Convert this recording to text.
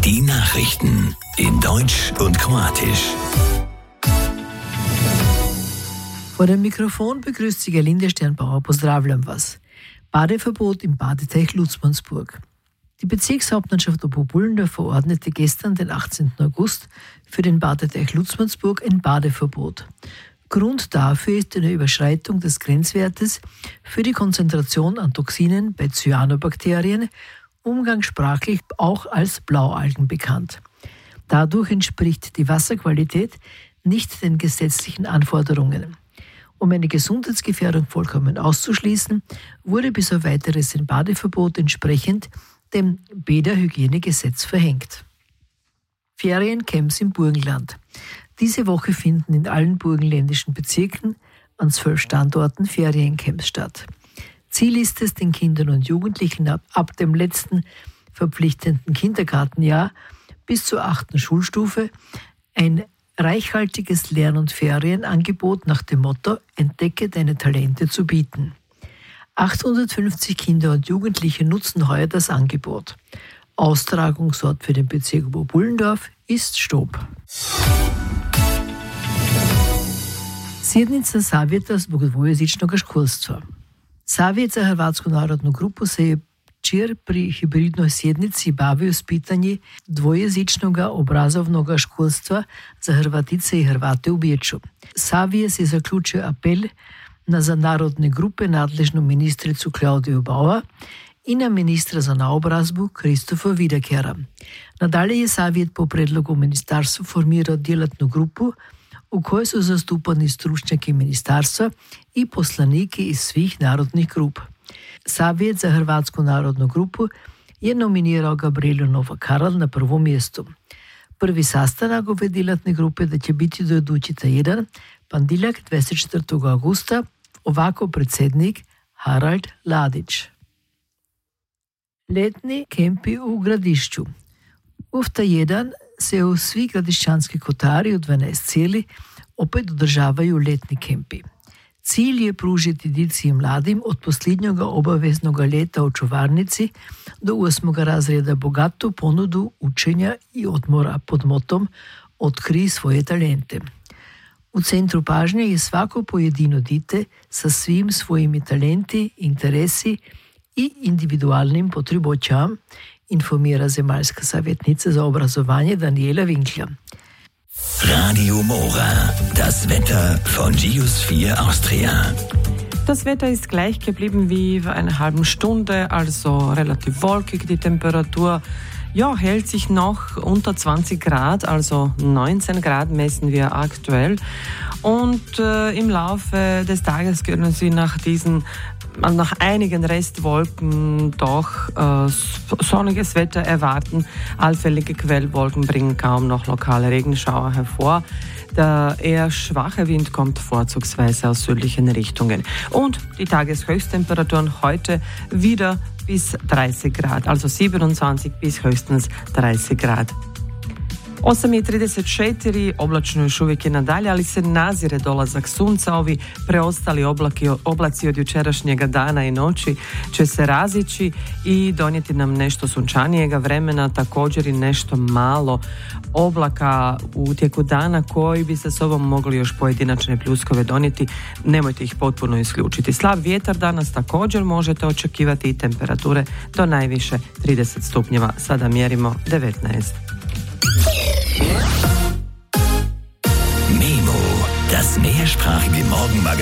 Die Nachrichten in Deutsch und Kroatisch. Vor dem Mikrofon begrüßt Sie Gerlinde Sternbauer. Pozdravljam vas. Badeverbot im Badeteich Lutzmannsburg. Die Bezirkshauptmannschaft Oberbullendorf verordnete gestern, den 18. August, für den Badeteich Lutzmannsburg ein Badeverbot. Grund dafür ist eine Überschreitung des Grenzwertes für die Konzentration an Toxinen bei Cyanobakterien, umgangssprachlich auch als Blaualgen bekannt. Dadurch entspricht die Wasserqualität nicht den gesetzlichen Anforderungen. Um eine Gesundheitsgefährdung vollkommen auszuschließen, wurde bis auf weiteres ein Badeverbot entsprechend dem Bäderhygienegesetz verhängt. Feriencamps im Burgenland. Diese Woche finden in allen burgenländischen Bezirken an 12 Standorten Feriencamps statt. Ziel ist es, den Kindern und Jugendlichen ab dem letzten verpflichtenden Kindergartenjahr bis zur 8. Schulstufe ein reichhaltiges Lern- und Ferienangebot nach dem Motto „Entdecke deine Talente" zu bieten. 850 Kinder und Jugendliche nutzen heuer das Angebot. Austragungsort für den Bezirk Oberbullendorf ist Stob. Sjednica Savjeta zbog dvojezičnog školstva. Savjet za Hrvatsku narodnu grupu se je včeraj pri hibridnoj sjednici bavio s pitanji dvojezičnog obrazovnog školstva za Hrvatice i Hrvate u Beču. Savjet je zaključio apel za narodne grupe nadležnu ministricu Klaudiju Bauer i na ministra za naobrazbu Kristofa Vidakera. Nadalje je Savjet po predlogu ministarstva formirao djelatnu grupu u kojoj su zastupani stručnjaki ministarstva i poslaniki iz svih narodnih grupa. Savjet za Hrvatsku narodnu grupu je nominirao Gabrielu Novakaral na prvo mjesto. Prvi sastanak ove djelatne grupe da će biti do idući tjedan, ponedjeljak 24. augusta, ovako predsjednik Harald Ladić. Letni kempi u Gradišću. U tjedan se u svi gradišćanski kotari u 12 cijeli opet održavaju letni kempi. Cilj je pružiti dici i mladim od posljednjeg obaveznog leta u čuvarnici do 8. razreda bogatu ponudu učenja i odmora pod motom "Otkrij svoje talente". U centru pažnje je svako pojedino dite sa svim svojimi talenti, interesi i individualnim potrebama, informira zemaljska savjetnica za obrazovanje Daniela Winkler. Radio Mora, das Wetter von Geosphere Austria. Das Wetter ist gleich geblieben wie vor einer halben Stunde, also relativ wolkig. Die Temperatur hält sich noch unter 20 Grad, also 19 Grad messen wir aktuell. Und im Laufe des Tages können Sie nach einigen Restwolken doch sonniges Wetter erwarten. Allfällige Quellwolken bringen kaum noch lokale Regenschauer hervor. Der eher schwache Wind kommt vorzugsweise aus südlichen Richtungen. Und die Tageshöchsttemperaturen heute wieder bis 30 Grad, also 27 bis höchstens 30 Grad. 8:34, oblačno još uvijek je nadalje, ali se nazire dolazak sunca. Ovi preostali oblaci od jučerašnjega dana i noći će se razići i donijeti nam nešto sunčanijega vremena, također i nešto malo oblaka u tijeku dana koji bi sa sobom mogli još pojedinačne pljuskove donijeti. Nemojte ih potpuno isključiti. Slab vjetar danas također možete očekivati i temperature do najviše 30 stupnjeva. Sada mjerimo 19. Memo, das mehrsprachige Morgenmagazin.